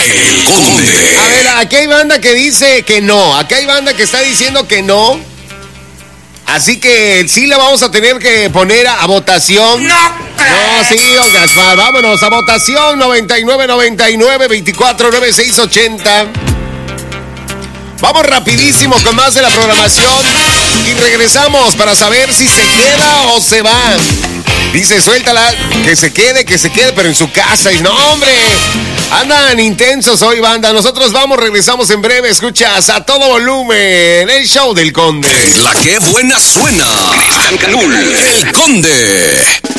El Conde. A ver, aquí hay banda que dice que no. Aquí hay banda que está diciendo que no. Así que sí la vamos a tener que poner a votación. No, sí, Gaspar, vámonos a votación. 9999-249680. Vamos rapidísimo con más de la programación y regresamos para saber si se queda o se va. Dice, suéltala, que se quede, pero en su casa. Y no, hombre, andan intensos hoy, banda. Nosotros regresamos en breve. Escuchas a todo volumen el show del Conde. La que buena suena. Cristian Canul, el Conde.